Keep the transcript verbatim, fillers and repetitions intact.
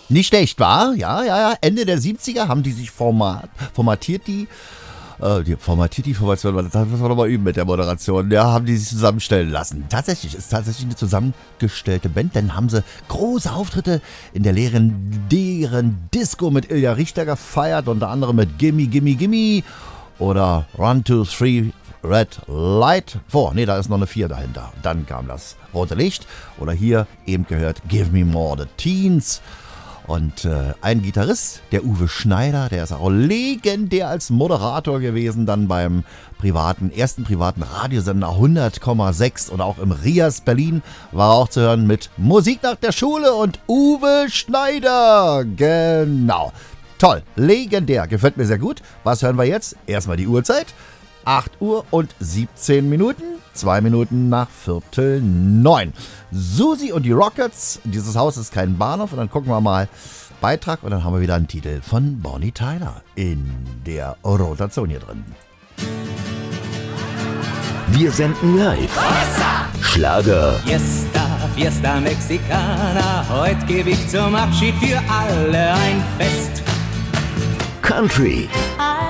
Nicht schlecht, war? Ja, ja, ja. Ende der siebziger haben die sich format, formatiert, die, äh, die formatiert die Formation, das müssen wir nochmal üben mit der Moderation. Ja, haben die sich zusammenstellen lassen. Tatsächlich, ist tatsächlich eine zusammengestellte Band, denn haben sie große Auftritte in der legendären Disco mit Ilja Richter gefeiert, unter anderem mit Gimme, Gimme, Gimme oder Run, Two, Three, Red Light. Vor, nee, da ist noch eine vier dahinter. Dann kam das rote Licht oder hier eben gehört Give Me More the Teens. Und äh, ein Gitarrist, der Uwe Schneider, der ist auch legendär als Moderator gewesen, dann beim privaten, ersten privaten Radiosender hundert Komma sechs oder auch im Rias Berlin war auch zu hören mit Musik nach der Schule und Uwe Schneider. Genau. Toll, legendär, gefällt mir sehr gut. Was hören wir jetzt? Erstmal die Uhrzeit. acht Uhr und siebzehn Minuten, zwei Minuten nach Viertel neun. Susi und die Rockets, dieses Haus ist kein Bahnhof. Und dann gucken wir mal Beitrag und dann haben wir wieder einen Titel von Bonnie Tyler in der Rotation hier drin. Wir senden live. Schlager. Fiesta, Fiesta Mexicana, heute gebe ich zum Abschied für alle ein Fest. Country. I